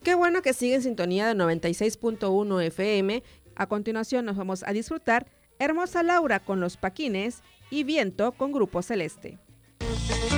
Qué bueno que sigue en sintonía de 96.1 FM. A continuación nos vamos a disfrutar Hermosa Laura con Los Paquines y Viento con Grupo Celeste.